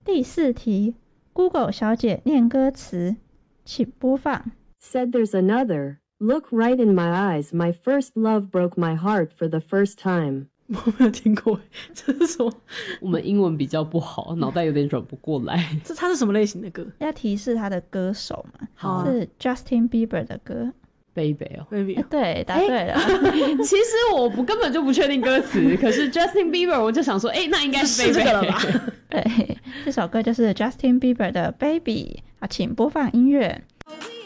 第4题 Google 小姐念歌词，请播放。 Said there's another. Look right in my eyes. My first love broke my heart for the first time. 我没有听过，这是什么？ 我们英文比较不好，脑袋有点转不过来。 它是什么类型的歌？ 要提示他的歌手嘛？ 好啊， 是 Justin Bieber 的歌。 Baby 哦， Baby 对，答对了。 其实我根本就不确定歌词，可是 Justin Bieber 我就想说，那应该是 Baby 这个了吧？ 对，这首歌就是 Justin Bieber 的 Baby。好，请播放音乐。 We